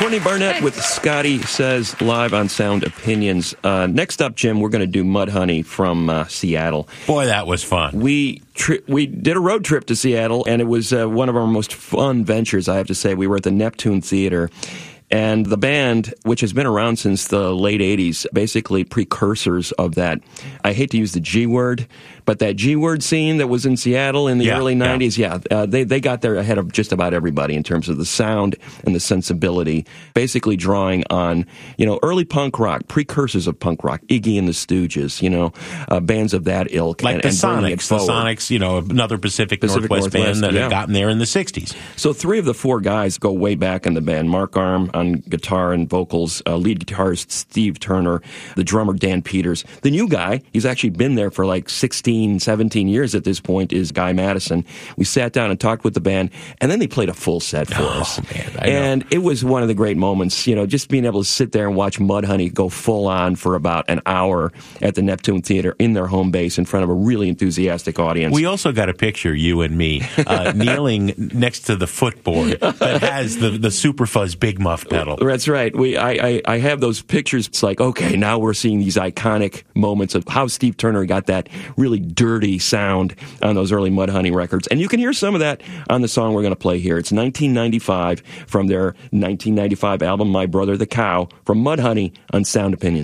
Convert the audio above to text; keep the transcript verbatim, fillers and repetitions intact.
Courtney Barnett with Scotty Says live on Sound Opinions. Uh, next up, Jim, we're going to do Mudhoney from uh, Seattle. Boy, that was fun. We tri- we did a road trip to Seattle, and it was uh, one of our most fun ventures, I have to say. We were at the Neptune Theater. And the band, which has been around since the late eighties, basically precursors of that, I hate to use the G word, but that G word scene that was in Seattle in the yeah, early nineties, yeah, yeah uh, they, they got there ahead of just about everybody in terms of the sound and the sensibility, basically drawing on, you know, early punk rock, precursors of punk rock, Iggy and the Stooges, you know, uh, bands of that ilk. Like and, the and bringing it Sonics. The forward. Sonics, you know, another Pacific, Pacific Northwest, Northwest, band that yeah. had gotten there in the sixties. So three of the four guys go way back in the band. Mark Arm on guitar and vocals, uh, lead guitarist Steve Turner, the drummer Dan Peters. The new guy, he's actually been there for like sixteen, seventeen years at this point, is Guy Madison. We sat down and talked with the band, and then they played a full set for oh, us. Man, I and know. it was one of the great moments, you know, just being able to sit there and watch Mudhoney go full on for about an hour at the Neptune Theater in their home base in front of a really enthusiastic audience. We also got a picture, you and me, uh, kneeling next to the footboard that has the, the Super Fuzz Big Muff pedal. That's right. We, I, I, I have those pictures. It's like, okay, now we're seeing these iconic moments of how Steve Turner got that really dirty sound on those early Mudhoney records. And you can hear some of that on the song we're going to play here. It's nineteen ninety-five from their nineteen ninety-five album, My Brother the Cow, from Mudhoney on Sound Opinions.